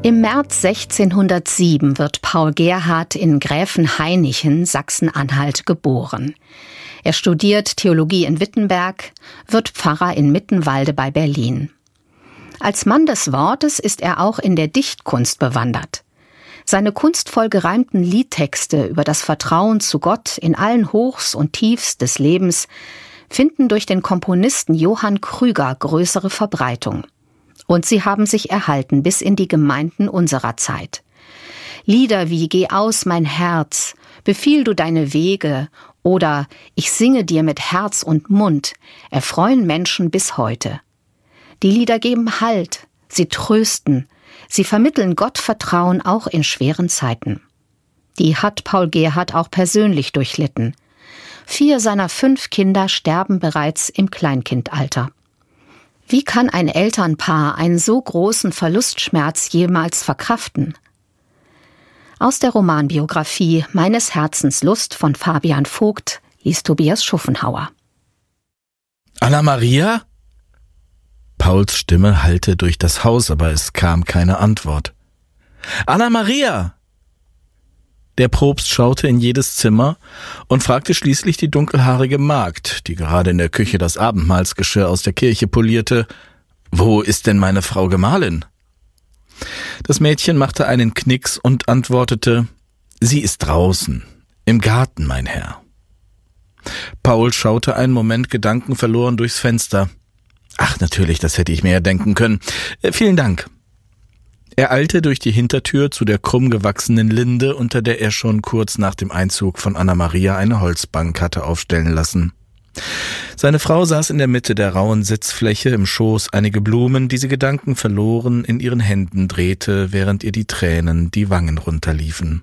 Im März 1607 wird Paul Gerhardt in Gräfenhainichen, Sachsen-Anhalt, geboren. Er studiert Theologie in Wittenberg, wird Pfarrer in Mittenwalde bei Berlin. Als Mann des Wortes ist er auch in der Dichtkunst bewandert. Seine kunstvoll gereimten Liedtexte über das Vertrauen zu Gott in allen Hochs und Tiefs des Lebens finden durch den Komponisten Johann Krüger größere Verbreitung. Und sie haben sich erhalten bis in die Gemeinden unserer Zeit. Lieder wie »Geh aus, mein Herz«, »Befiehl du deine Wege« oder »Ich singe dir mit Herz und Mund« erfreuen Menschen bis heute. Die Lieder geben Halt, sie trösten, sie vermitteln Gottvertrauen auch in schweren Zeiten. Die hat Paul Gerhardt auch persönlich durchlitten. 4 seiner 5 Kinder sterben bereits im Kleinkindalter. Wie kann ein Elternpaar einen so großen Verlustschmerz jemals verkraften? Aus der Romanbiografie »Meines Herzens Lust« von Fabian Vogt liest Tobias Schuffenhauer. Anna-Maria? Pauls Stimme hallte durch das Haus, aber es kam keine Antwort. Anna-Maria! Der Propst schaute in jedes Zimmer und fragte schließlich die dunkelhaarige Magd, die gerade in der Küche das Abendmahlsgeschirr aus der Kirche polierte: »Wo ist denn meine Frau Gemahlin?« Das Mädchen machte einen Knicks und antwortete: »Sie ist draußen, im Garten, mein Herr.« Paul schaute einen Moment gedankenverloren durchs Fenster. »Ach, natürlich, das hätte ich mir ja denken können. Vielen Dank.« Er eilte durch die Hintertür zu der krumm gewachsenen Linde, unter der er schon kurz nach dem Einzug von Anna-Maria eine Holzbank hatte aufstellen lassen. Seine Frau saß in der Mitte der rauen Sitzfläche, im Schoß einige Blumen, die sie gedankenverloren in ihren Händen drehte, während ihr die Tränen die Wangen runterliefen.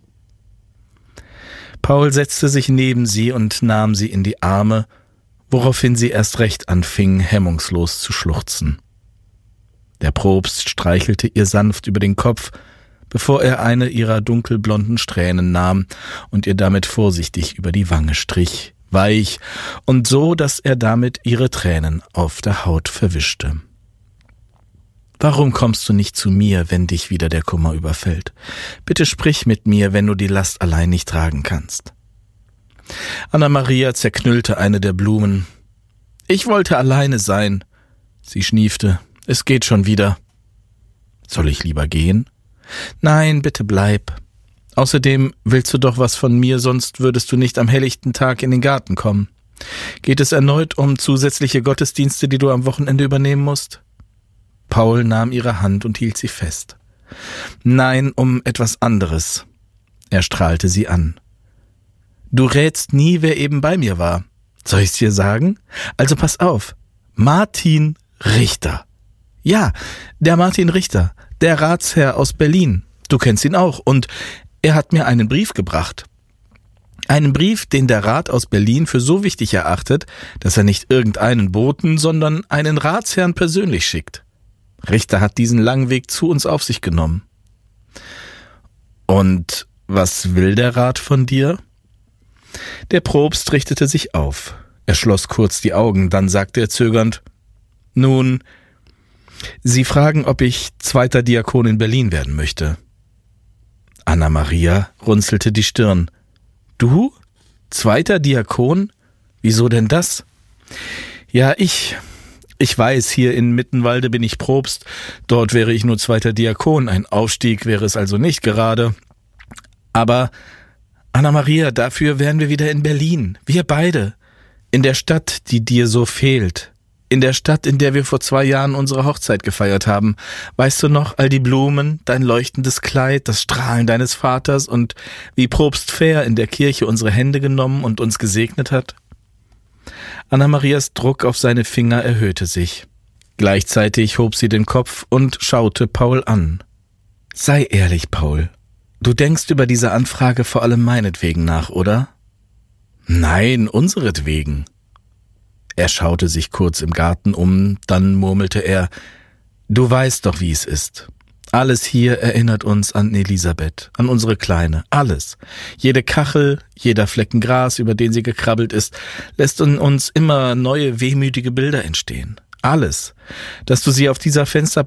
Paul setzte sich neben sie und nahm sie in die Arme, woraufhin sie erst recht anfing, hemmungslos zu schluchzen. Der Propst streichelte ihr sanft über den Kopf, bevor er eine ihrer dunkelblonden Strähnen nahm und ihr damit vorsichtig über die Wange strich, weich und so, dass er damit ihre Tränen auf der Haut verwischte. »Warum kommst du nicht zu mir, wenn dich wieder der Kummer überfällt? Bitte sprich mit mir, wenn du die Last allein nicht tragen kannst.« Anna-Maria zerknüllte eine der Blumen. »Ich wollte alleine sein«, sie schniefte. »Es geht schon wieder.« »Soll ich lieber gehen?« »Nein, bitte bleib. Außerdem willst du doch was von mir, sonst würdest du nicht am helllichten Tag in den Garten kommen. Geht es erneut um zusätzliche Gottesdienste, die du am Wochenende übernehmen musst?« Paul nahm ihre Hand und hielt sie fest. »Nein, um etwas anderes.« Er strahlte sie an. »Du rätst nie, wer eben bei mir war. Soll ich's dir sagen? Also pass auf. Martin Richter. Ja, der Martin Richter, der Ratsherr aus Berlin. Du kennst ihn auch. Und er hat mir einen Brief gebracht. Einen Brief, den der Rat aus Berlin für so wichtig erachtet, dass er nicht irgendeinen Boten, sondern einen Ratsherrn persönlich schickt. Richter hat diesen langen Weg zu uns auf sich genommen.« »Und was will der Rat von dir?« Der Propst richtete sich auf. Er schloss kurz die Augen, dann sagte er zögernd: »Nun, Sie fragen, ob ich 2. Diakon in Berlin werden möchte.« Anna-Maria runzelte die Stirn. »Du? 2. Diakon? Wieso denn das?« »Ja, ich weiß, hier in Mittenwalde bin ich Propst. Dort wäre ich nur 2. Diakon. Ein Aufstieg wäre es also nicht gerade. Aber, Anna-Maria, dafür wären wir wieder in Berlin. Wir beide. In der Stadt, die dir so fehlt. In der Stadt, in der wir vor 2 Jahren unsere Hochzeit gefeiert haben. Weißt du noch, all die Blumen, dein leuchtendes Kleid, das Strahlen deines Vaters und wie Propst Fähr in der Kirche unsere Hände genommen und uns gesegnet hat?« Anna-Marias Druck auf seine Finger erhöhte sich. Gleichzeitig hob sie den Kopf und schaute Paul an. »Sei ehrlich, Paul. Du denkst über diese Anfrage vor allem meinetwegen nach, oder?« »Nein, unseretwegen.« Er schaute sich kurz im Garten um, dann murmelte er: »Du weißt doch, wie es ist. Alles hier erinnert uns an Elisabeth, an unsere Kleine, alles. Jede Kachel, jeder Flecken Gras, über den sie gekrabbelt ist, lässt in uns immer neue wehmütige Bilder entstehen. Alles. Dass du sie auf dieser Fensterbank